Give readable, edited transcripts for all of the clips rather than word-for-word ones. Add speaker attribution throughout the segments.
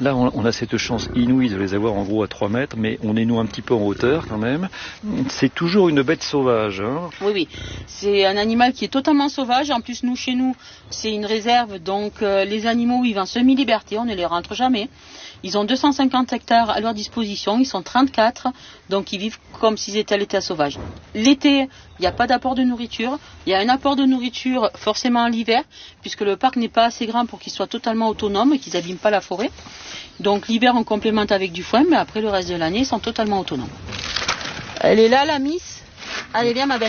Speaker 1: Là, on a cette chance inouïe de les avoir en gros à 3 mètres, mais on est nous un petit peu en hauteur quand même. C'est toujours une bête sauvage. Hein.
Speaker 2: Oui. C'est un animal qui est totalement sauvage. En plus, chez nous, c'est une réserve, donc les animaux vivent en semi-liberté, on ne les rentre jamais. Ils ont 250 hectares à leur disposition, ils sont 34, donc ils vivent comme s'ils étaient à l'état sauvage. L'été, il n'y a pas d'apport de nourriture. Il y a un apport de nourriture forcément l'hiver, puisque le parc n'est pas assez grand pour qu'ils soient totalement autonomes et qu'ils n'abîment pas la forêt. Donc l'hiver, on complémente avec du foin, mais après le reste de l'année, ils sont totalement autonomes. Elle est là, la Miss. Allez, viens ma belle.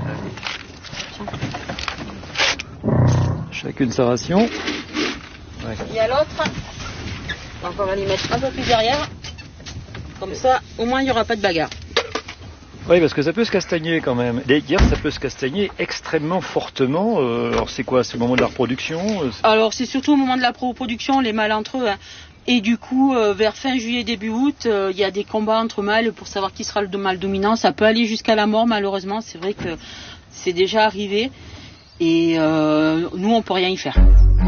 Speaker 1: Chacune sa ration.
Speaker 2: Ouais. Il y a l'autre. Donc on va les mettre un peu plus derrière. Comme ça, au moins, il n'y aura pas de bagarre.
Speaker 1: Oui, parce que ça peut se castagner quand même. D'ailleurs, ça peut se castagner extrêmement fortement. Alors c'est quoi? C'est le moment de la reproduction?
Speaker 2: Alors c'est surtout au moment de la reproduction, les mâles entre eux. Hein. Et du coup, vers fin juillet, début août, il y a des combats entre mâles pour savoir qui sera le mâle dominant. Ça peut aller jusqu'à la mort, malheureusement. C'est vrai que c'est déjà arrivé. Et nous, on ne peut rien y faire.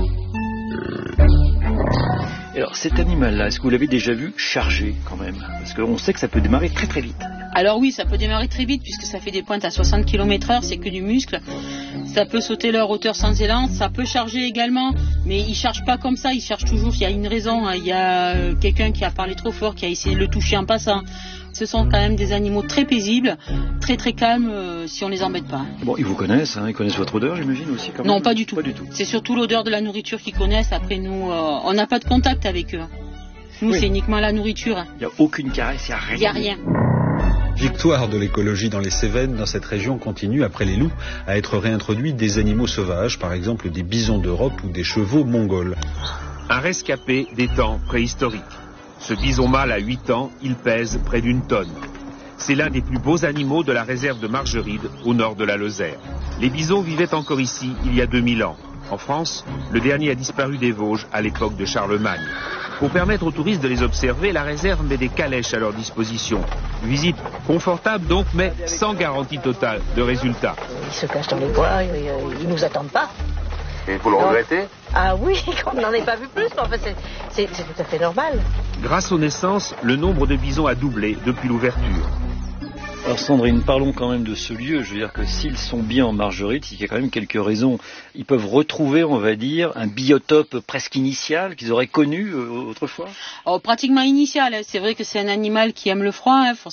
Speaker 1: Alors cet animal-là, est-ce que vous l'avez déjà vu charger quand même? Parce qu'on sait que ça peut démarrer très très vite.
Speaker 2: Alors oui, ça peut démarrer très vite puisque ça fait des pointes à 60 km/h, c'est que du muscle. Ça peut sauter leur hauteur sans élan, ça peut charger également, mais il ne charge pas comme ça, il charge toujours, il y a une raison, hein. Il y a quelqu'un qui a parlé trop fort, qui a essayé de le toucher en passant. Ce sont quand même des animaux très paisibles, très très calmes si on les embête pas.
Speaker 1: Bon, ils vous connaissent, hein, ils connaissent votre odeur, j'imine aussi quand même.
Speaker 2: Non, pas du tout.
Speaker 1: Pas du tout.
Speaker 2: C'est surtout l'odeur de la nourriture qu'ils connaissent. Après, nous, on n'a pas de contact avec eux. Nous,
Speaker 1: oui.
Speaker 2: C'est uniquement la nourriture.
Speaker 1: Il n'y a aucune caresse, il n'y a rien.
Speaker 2: Il n'y a rien.
Speaker 3: Victoire de l'écologie dans les Cévennes, dans cette région continue, après les loups, à être réintroduits des animaux sauvages, par exemple des bisons d'Europe ou des chevaux mongols.
Speaker 4: Un rescapé des temps préhistoriques. Ce bison mâle a 8 ans, il pèse près d'1 tonne. C'est l'un des plus beaux animaux de la réserve de Margeride, au nord de la Lozère. Les bisons vivaient encore ici il y a 2000 ans. En France, le dernier a disparu des Vosges à l'époque de Charlemagne. Pour permettre aux touristes de les observer, la réserve met des calèches à leur disposition. Visite confortable donc, mais sans garantie totale de résultat.
Speaker 5: Ils se cachent dans les bois, ils nous attendent pas.
Speaker 6: Et vous le regrettez?
Speaker 5: Ah oui, qu'on n'en ait pas vu plus, mais en fait c'est tout à fait normal.
Speaker 4: Grâce aux naissances, le nombre de bisons a doublé depuis l'ouverture.
Speaker 1: Alors Sandrine, parlons quand même de ce lieu. Je veux dire que s'ils sont bien en Margeride, il y a quand même quelques raisons. Ils peuvent retrouver, on va dire, un biotope presque initial qu'ils auraient connu autrefois.
Speaker 2: Oh, pratiquement initial. C'est vrai que c'est un animal qui aime le froid. Hein.